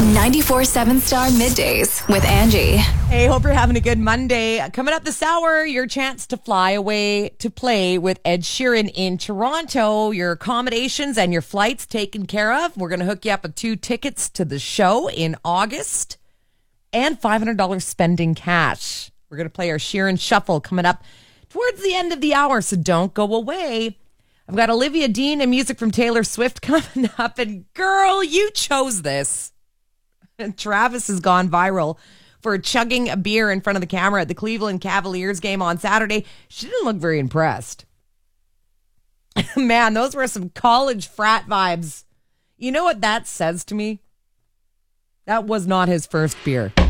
94.7 Star Middays with Angie. Hey, hope you're having a good Monday. Coming up this hour, your chance to fly away to play with Ed Sheeran in Toronto. Your accommodations and your flights taken care of. We're going to hook you up with 2 tickets to the show in August and $500 spending cash. We're going to play our Sheeran Shuffle coming up towards the end of the hour, so don't go away. I've got Olivia Dean and music from Taylor Swift coming up. And girl, you chose this. And Travis has gone viral for chugging a beer in front of the camera at the Cleveland Cavaliers game on Saturday. She didn't look very impressed. Man, those were some college frat vibes. You know what that says to me? That was not his first beer.